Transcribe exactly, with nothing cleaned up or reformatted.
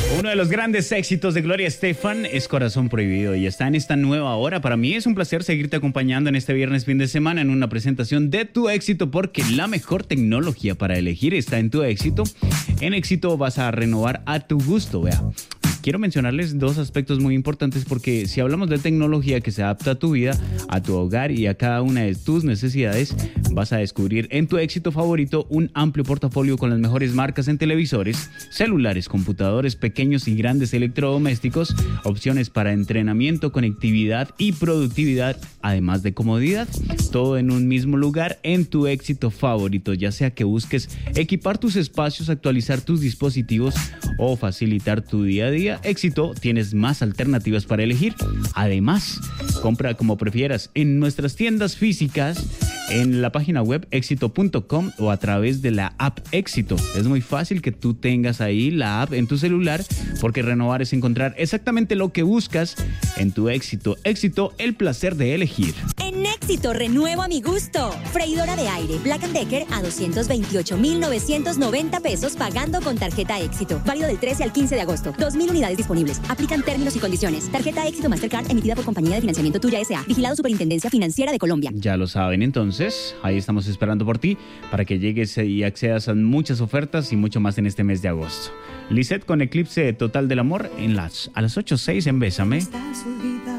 Uno de los grandes éxitos de Gloria Estefan es Corazón Prohibido y está en esta nueva hora. Para mí es un placer seguirte acompañando en este viernes fin de semana en una presentación de Tu Éxito, porque la mejor tecnología para elegir está en Tu Éxito. En Éxito vas a renovar a tu gusto, vea. Quiero mencionarles dos aspectos muy importantes, porque si hablamos de tecnología que se adapta a tu vida, a tu hogar y a cada una de tus necesidades, vas a descubrir en Tu Éxito favorito un amplio portafolio con las mejores marcas en televisores, celulares, computadores pequeños y grandes, electrodomésticos, opciones para entrenamiento, conectividad y productividad, además de comodidad. Todo en un mismo lugar en Tu Éxito favorito, ya sea que busques equipar tus espacios, actualizar tus dispositivos o facilitar tu día a día. Éxito, tienes más alternativas para elegir. Además, compra como prefieras en nuestras tiendas físicas, en la página web éxito punto com o a través de la app Éxito. Es muy fácil que tú tengas ahí la app en tu celular, porque renovar es encontrar exactamente lo que buscas en Tu Éxito. Éxito, el placer de elegir. En Éxito renuevo a mi gusto. Freidora de aire Black and Decker a doscientos veintiocho mil novecientos noventa pesos pagando con tarjeta Éxito. Válido del trece al quince de agosto. dos mil unidades disponibles. Aplican términos y condiciones. Tarjeta Éxito Mastercard emitida por Compañía de Financiamiento Tuya S A. Vigilado Superintendencia Financiera de Colombia. Ya lo saben, entonces, ahí estamos esperando por ti para que llegues y accedas a muchas ofertas y mucho más en este mes de agosto. Lisette con Eclipse Total del Amor en las, a las ocho seis en Bésame.